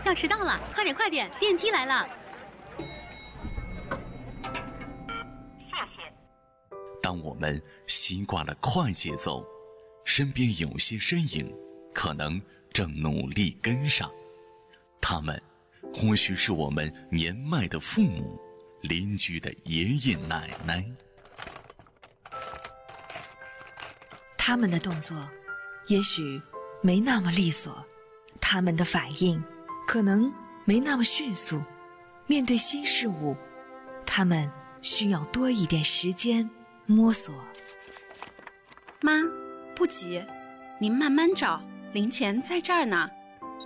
要迟到了，快点快点，电梯来了。 谢谢。 当我们习惯了快节奏，身边有些身影可能正努力跟上，他们或许是我们年迈的父母、邻居的爷爷奶奶。 他们的动作也许没那么利索，他们的反应可能没那么迅速，面对新事物，他们需要多一点时间摸索。 妈，不急，您慢慢找，零钱在这儿呢。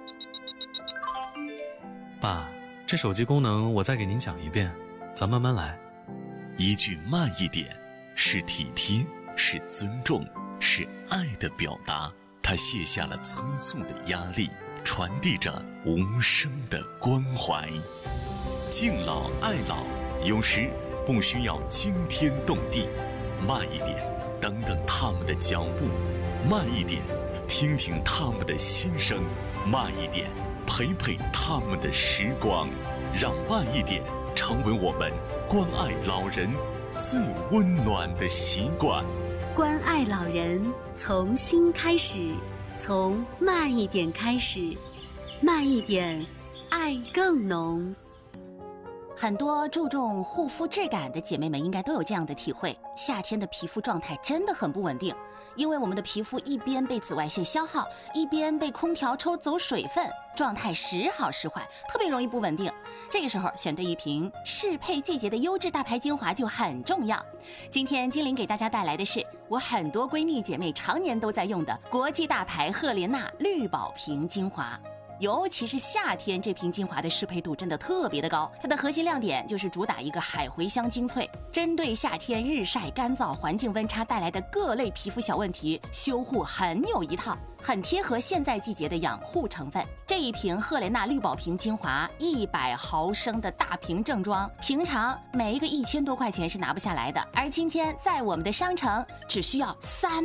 爸，这手机功能我再给您讲一遍，咱慢慢来。 一句慢一点，是体贴，是尊重，是爱的表达。他卸下了催促的压力，传递着无声的关怀。敬老爱老，有时不需要惊天动地，慢一点，等等他们的脚步；慢一点，听听他们的心声；慢一点，陪陪他们的时光。让慢一点成为我们关爱老人最温暖的习惯。 关爱老人，从心开始，从慢一点开始，慢一点，爱更浓。 很多注重护肤质感的姐妹们应该都有这样的体会，夏天的皮肤状态真的很不稳定，因为我们的皮肤一边被紫外线消耗，一边被空调抽走水分，状态时好时坏，特别容易不稳定。这个时候选对一瓶适配季节的优质大牌精华就很重要。今天精灵给大家带来的是我很多闺蜜姐妹常年都在用的国际大牌赫莲娜绿宝瓶精华。尤其是夏天，这瓶精华的适配度真的特别的高。它的核心亮点就是主打一个海茴香精粹，针对夏天日晒干燥环境温差带来的各类皮肤小问题，修护很有一套，很贴合现在季节的养护成分。这一瓶赫莲娜绿宝瓶精华100毫升的大瓶正装，平常每一个1000多块钱是拿不下来的，而今天在我们的商城只需要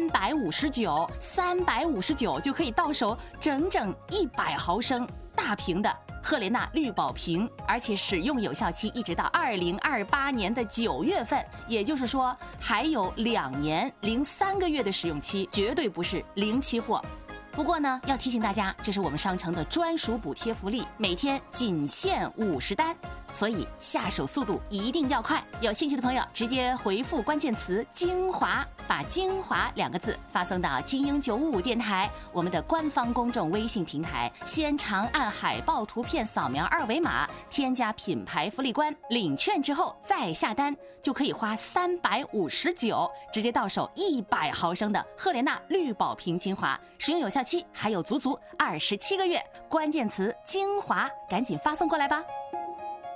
359就可以到手整整100毫升大瓶的赫莲娜绿宝瓶，而且使用有效期一直到2028年的9月份，也就是说还有2年零3个月的使用期，绝对不是零期货。不过呢，要提醒大家，这是我们商城的专属补贴福利，每天仅限50单，所以下手速度一定要快。有兴趣的朋友直接回复关键词精华，把精华2个字发送到精英955电台我们的官方公众微信平台，先长按海报图片扫描2维码，添加品牌福利官，领券之后再下单，就可以花359直接到手100毫升的赫莲娜绿宝瓶精华，使用有效期还有足足27个月。关键词精华，赶紧发送过来吧。